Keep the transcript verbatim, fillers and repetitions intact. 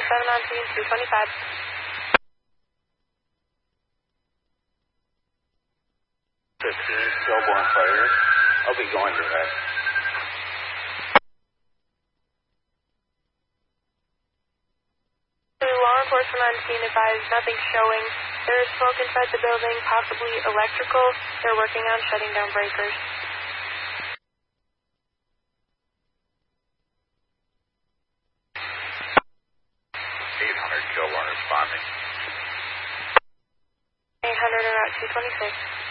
seven on scene, two twenty-five. fifteen, Stillborn Fire. I'll be going direct. Law enforcement on scene advised nothing showing. There is smoke inside the building, possibly electrical. They're working on shutting down breakers. eight hundred, Stillborn responding. eight hundred and Route two twenty-six.